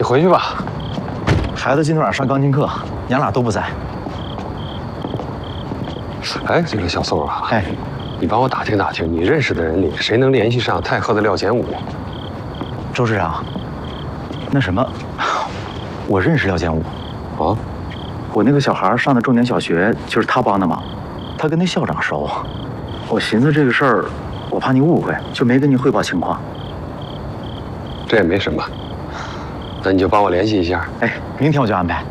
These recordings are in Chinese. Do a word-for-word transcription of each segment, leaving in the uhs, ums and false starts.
你回去吧。 孩子今天晚上上钢琴课，娘俩都不在。 哎，这个小宋啊， 哎， 你帮我打听打听，你认识的人里谁能联系上太和的廖简武？ 周市长，那什么，我认识廖建武。 啊？ 我那个小孩上的重点小学就是他帮的忙，他跟那校长熟。我寻思这个事儿，我怕你误会，就没跟你汇报情况。 这也没什么，那你就帮我联系一下。 哎，明天我就安排。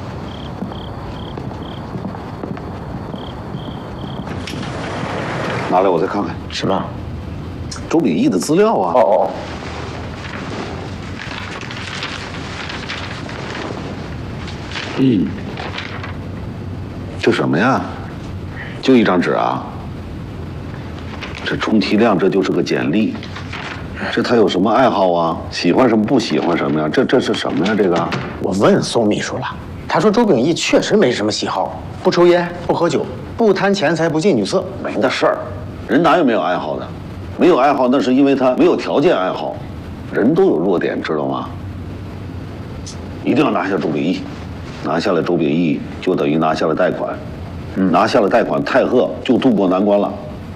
拿来，我再看看。 什么？ 周秉义的资料啊。 哦哦。 嗯。这什么呀？就一张纸啊？这充其量这就是个简历。这他有什么爱好啊？喜欢什么不喜欢什么呀？这这是什么呀？这个？ 我问宋秘书了，他说周秉义确实没什么喜好，不抽烟，不喝酒，不贪钱财，不近女色。 没那事儿，人哪有没有爱好的？没有爱好那是因为他没有条件爱好。人都有弱点，知道吗？一定要拿下周秉义，拿下了周秉义就等于拿下了贷款，嗯，拿下了贷款，太和就渡过难关了。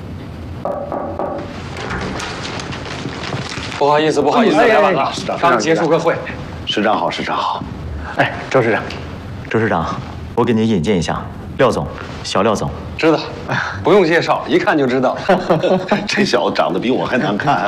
不好意思，不好意思，来晚了，刚结束个会。 市长好，市长好。 哎，周市长，周市长，我给您引荐一下廖总，小廖总。 知道，不用介绍，一看就知道。 这小子长得比我还难看。